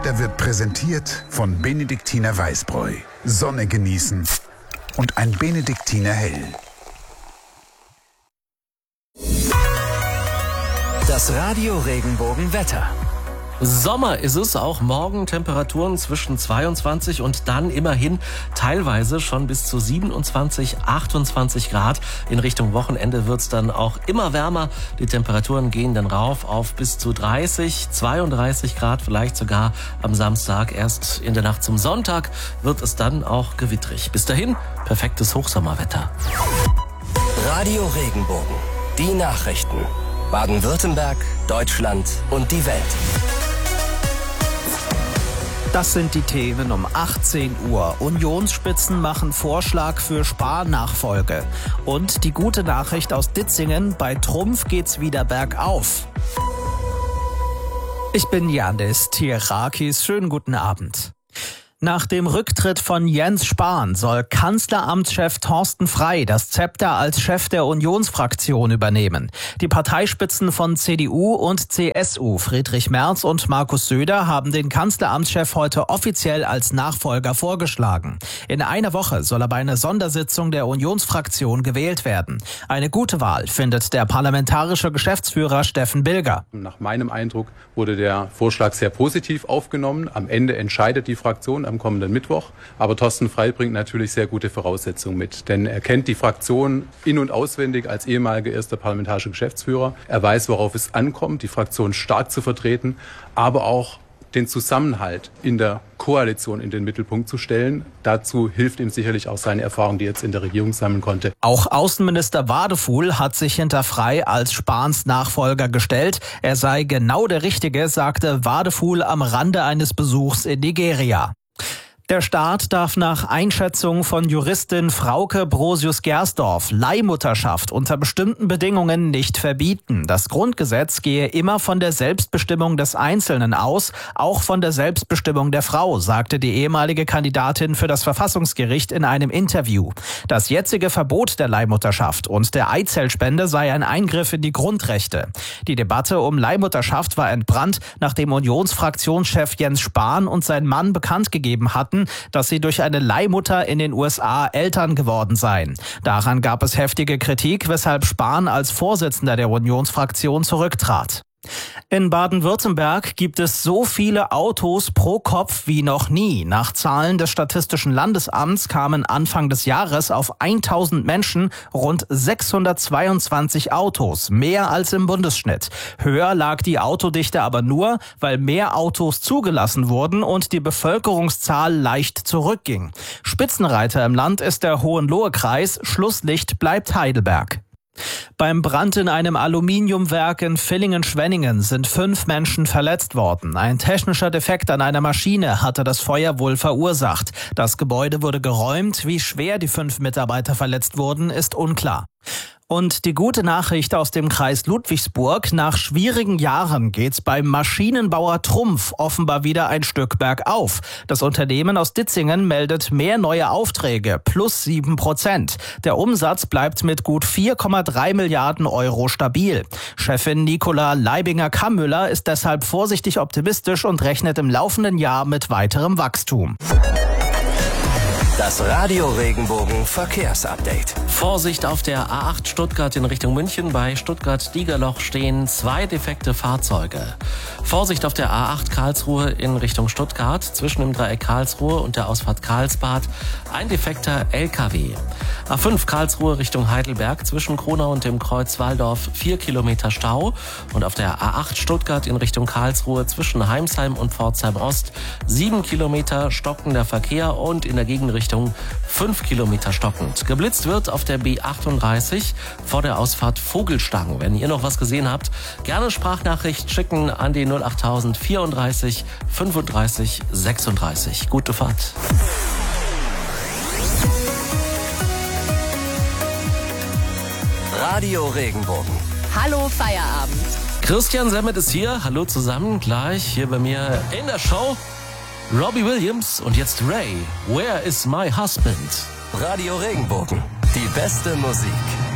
Wetter wird präsentiert von Benediktiner Weißbräu. Sonne genießen und ein Benediktiner Hell. Das Radio Regenbogen Wetter. Sommer ist es, auch morgen Temperaturen zwischen 22 und dann immerhin teilweise schon bis zu 27, 28 Grad. In Richtung Wochenende wird's dann auch immer wärmer. Die Temperaturen gehen dann rauf auf bis zu 30, 32 Grad, vielleicht sogar am Samstag. Erst in der Nacht zum Sonntag wird es dann auch gewittrig. Bis dahin perfektes Hochsommerwetter. Radio Regenbogen. Die Nachrichten. Baden-Württemberg, Deutschland und die Welt. Das sind die Themen um 18 Uhr. Unionsspitzen machen Vorschlag für Spahn-Nachfolge. Und die gute Nachricht aus Ditzingen, bei Trumpf geht's wieder bergauf. Ich bin Janis Tierakis. Schönen guten Abend. Nach dem Rücktritt von Jens Spahn soll Kanzleramtschef Thorsten Frey das Zepter als Chef der Unionsfraktion übernehmen. Die Parteispitzen von CDU und CSU, Friedrich Merz und Markus Söder, haben den Kanzleramtschef heute offiziell als Nachfolger vorgeschlagen. In einer Woche soll aber eine Sondersitzung der Unionsfraktion gewählt werden. Eine gute Wahl findet der parlamentarische Geschäftsführer Steffen Bilger. Nach meinem Eindruck wurde der Vorschlag sehr positiv aufgenommen. Am Ende entscheidet die Fraktion am kommenden Mittwoch. Aber Thorsten Frey bringt natürlich sehr gute Voraussetzungen mit. Denn er kennt die Fraktion in- und auswendig als ehemaliger erster parlamentarischer Geschäftsführer. Er weiß, worauf es ankommt, die Fraktion stark zu vertreten, aber auch den Zusammenhalt in der Koalition in den Mittelpunkt zu stellen. Dazu hilft ihm sicherlich auch seine Erfahrung, die er jetzt in der Regierung sammeln konnte. Auch Außenminister Wadefuhl hat sich hinter Frey als Spahns Nachfolger gestellt. Er sei genau der Richtige, sagte Wadefuhl am Rande eines Besuchs in Nigeria. Der Staat darf nach Einschätzung von Juristin Frauke Brosius-Gersdorf Leihmutterschaft unter bestimmten Bedingungen nicht verbieten. Das Grundgesetz gehe immer von der Selbstbestimmung des Einzelnen aus, auch von der Selbstbestimmung der Frau, sagte die ehemalige Kandidatin für das Verfassungsgericht in einem Interview. Das jetzige Verbot der Leihmutterschaft und der Eizellspende sei ein Eingriff in die Grundrechte. Die Debatte um Leihmutterschaft war entbrannt, nachdem Unionsfraktionschef Jens Spahn und sein Mann bekannt gegeben hatten, dass sie durch eine Leihmutter in den USA Eltern geworden seien. Daran gab es heftige Kritik, weshalb Spahn als Vorsitzender der Unionsfraktion zurücktrat. In Baden-Württemberg gibt es so viele Autos pro Kopf wie noch nie. Nach Zahlen des Statistischen Landesamts kamen Anfang des Jahres auf 1000 Menschen rund 622 Autos, mehr als im Bundesschnitt. Höher lag die Autodichte aber nur, weil mehr Autos zugelassen wurden und die Bevölkerungszahl leicht zurückging. Spitzenreiter im Land ist der Hohenlohe-Kreis, Schlusslicht bleibt Heidelberg. Beim Brand in einem Aluminiumwerk in Villingen-Schwenningen sind 5 Menschen verletzt worden. Ein technischer Defekt an einer Maschine hatte das Feuer wohl verursacht. Das Gebäude wurde geräumt. Wie schwer die 5 Mitarbeiter verletzt wurden, ist unklar. Und die gute Nachricht aus dem Kreis Ludwigsburg: Nach schwierigen Jahren geht's beim Maschinenbauer Trumpf offenbar wieder ein Stück bergauf. Das Unternehmen aus Ditzingen meldet mehr neue Aufträge, plus 7%. Der Umsatz bleibt mit gut 4,3 Milliarden Euro stabil. Chefin Nicola Leibinger-Kammüller ist deshalb vorsichtig optimistisch und rechnet im laufenden Jahr mit weiterem Wachstum. Das Radio Regenbogen Verkehrsupdate. Vorsicht auf der A8 Stuttgart in Richtung München. Bei Stuttgart-Diegerloch stehen 2 defekte Fahrzeuge. Vorsicht auf der A8 Karlsruhe in Richtung Stuttgart. Zwischen dem Dreieck Karlsruhe und der Ausfahrt Karlsbad ein defekter LKW. A5 Karlsruhe Richtung Heidelberg. Zwischen Kronau und dem Kreuz Walldorf 4 Kilometer Stau. Und auf der A8 Stuttgart in Richtung Karlsruhe zwischen Heimsheim und Pforzheim Ost 7 Kilometer stockender Verkehr und in der Gegenrichtung 5 Kilometer stockend. Geblitzt wird auf der B38 vor der Ausfahrt Vogelstangen. Wenn ihr noch was gesehen habt, gerne Sprachnachricht schicken an die 08000 34 35 36. Gute Fahrt. Radio Regenbogen. Hallo Feierabend. Christian Semmet ist hier. Hallo zusammen. Gleich hier bei mir in der Show Robbie Williams und jetzt Ray. Where is my husband? Radio Regenbogen. Die beste Musik.